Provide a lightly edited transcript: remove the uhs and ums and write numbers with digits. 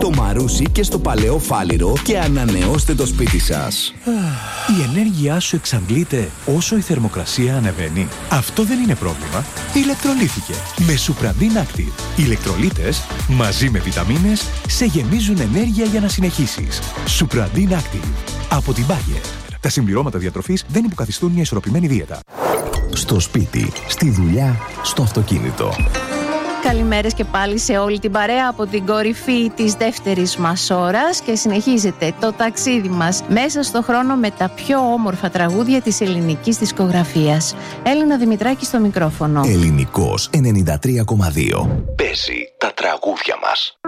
στο Μαρούσι και στο Παλαιό Φάληρο και ανανεώστε το σπίτι σας. Η ενέργειά σου εξαντλείται όσο η θερμοκρασία ανεβαίνει. Αυτό δεν είναι πρόβλημα. Ηλεκτρολύθηκε με Supradin Active. Οι ηλεκτρολίτες μαζί με βιταμίνες σε γεμίζουν ενέργεια για να συνεχίσεις. Supradin Active από την Bayer. Τα συμπληρώματα διατροφής δεν υποκαθιστούν μια ισορροπημένη δίαιτα. Στο σπίτι, στη δουλειά, στο αυτοκίνητο. Καλημέρες και πάλι σε όλη την παρέα από την κορυφή της δεύτερης μας ώρας και συνεχίζεται το ταξίδι μας μέσα στο χρόνο με τα πιο όμορφα τραγούδια της ελληνικής δισκογραφίας. Έλενα Δημητράκη στο μικρόφωνο. Ελληνικός 93,2. Παίζει τα τραγούδια μας.